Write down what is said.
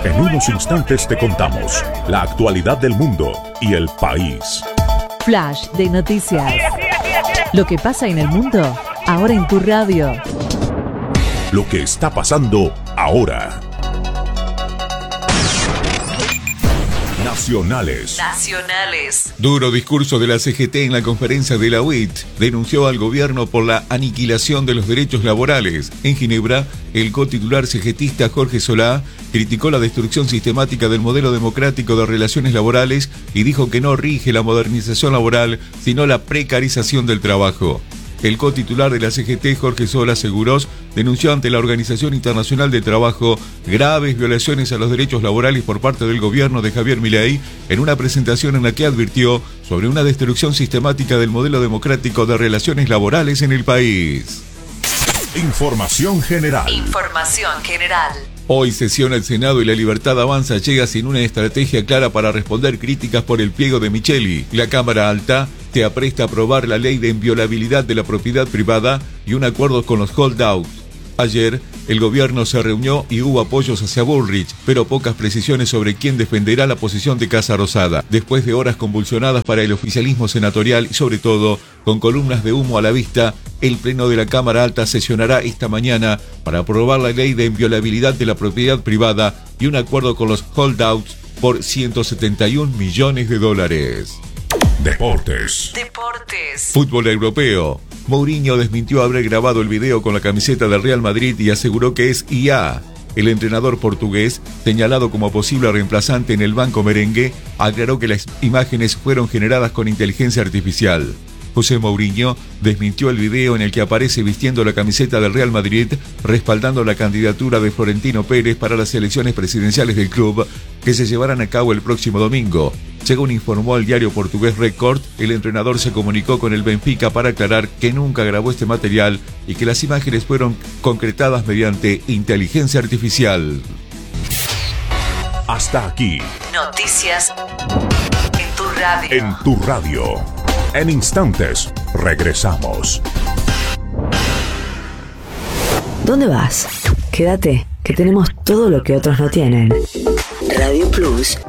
En unos instantes te contamos la actualidad del mundo y el país. Flash de noticias. Lo que pasa en el mundo, ahora en tu radio. Lo que está pasando ahora. Nacionales. Duro discurso de la CGT en la conferencia de la UIT. Denunció al gobierno por la aniquilación de los derechos laborales. En Ginebra, el cotitular CGTista Jorge Solá criticó la destrucción sistemática del modelo democrático de relaciones laborales y dijo que no rige la modernización laboral, sino la precarización del trabajo. El cotitular de la CGT, Jorge Solá Seguros, denunció ante la Organización Internacional del Trabajo graves violaciones a los derechos laborales por parte del gobierno de Javier Milei en una presentación en la que advirtió sobre una destrucción sistemática del modelo democrático de relaciones laborales en el país. Información general. Hoy sesiona el Senado y la Libertad Avanza llega sin una estrategia clara para responder críticas por el pliego de Micheli. La Cámara Alta se apresta a aprobar la ley de inviolabilidad de la propiedad privada y un acuerdo con los holdouts. Ayer, el gobierno se reunió y hubo apoyos hacia Bullrich, pero pocas precisiones sobre quién defenderá la posición de Casa Rosada. Después de horas convulsionadas para el oficialismo senatorial y sobre todo con columnas de humo a la vista, el Pleno de la Cámara Alta sesionará esta mañana para aprobar la ley de inviolabilidad de la propiedad privada y un acuerdo con los holdouts por $171 millones. Deportes. Fútbol europeo. Mourinho desmintió haber grabado el video con la camiseta del Real Madrid y aseguró que es IA. El entrenador portugués, señalado como posible reemplazante en el banco merengue, aclaró que las imágenes fueron generadas con inteligencia artificial. José Mourinho desmintió el video en el que aparece vistiendo la camiseta del Real Madrid, respaldando la candidatura de Florentino Pérez para las elecciones presidenciales del club, que se llevarán a cabo el próximo domingo. Según informó el diario portugués Record, el entrenador se comunicó con el Benfica para aclarar que nunca grabó este material y que las imágenes fueron concretadas mediante inteligencia artificial. Hasta aquí. Noticias en tu radio. En tu radio. En instantes, regresamos. ¿Dónde vas? Quédate, que tenemos todo lo que otros no tienen. Radio Plus